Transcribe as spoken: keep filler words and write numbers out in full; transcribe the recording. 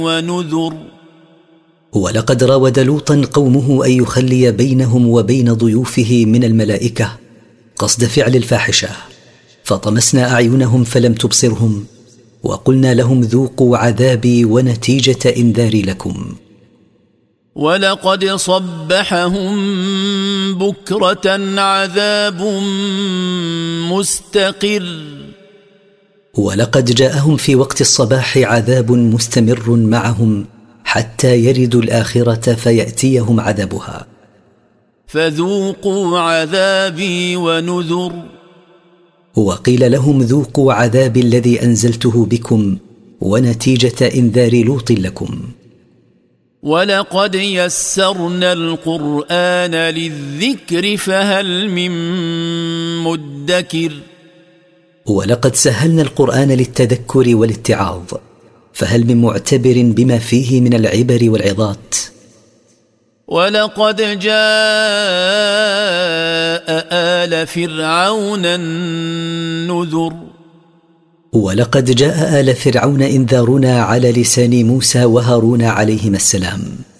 ونذر. ولقد راود لوطا قومه أن يخلي بينهم وبين ضيوفه من الملائكة قصد فعل الفاحشة، فطمسنا أعينهم فلم تبصرهم، وقلنا لهم ذوقوا عذابي ونتيجة إنذاري لكم. ولقد صبحهم بكرة عذاب مستقر. ولقد جاءهم في وقت الصباح عذاب مستمر معهم حتى يردوا الآخرة فيأتيهم عذابها. فذوقوا عذابي ونذر. وقيل لهم ذوقوا عذاب الذي أنزلته بكم ونتيجة إنذار لوط لكم. ولقد يسرنا القرآن للذكر فهل من مدكر. ولقد سهلنا القرآن للتذكر والاتعاظ، فهل من معتبر بما فيه من العبر والعظات. ولقد جاء آل فرعون النذر. ولقد جاء آل فرعون إنذارنا على لسان موسى وهارون عليهما السلام.